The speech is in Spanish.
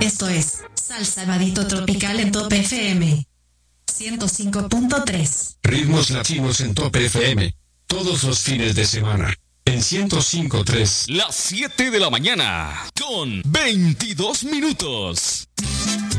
Esto es Salsa Tropical en Top FM 105.3. Ritmos latinos en Top FM. Todos los fines de semana. En 105.3. Las 7 de la mañana. Con 22 minutos.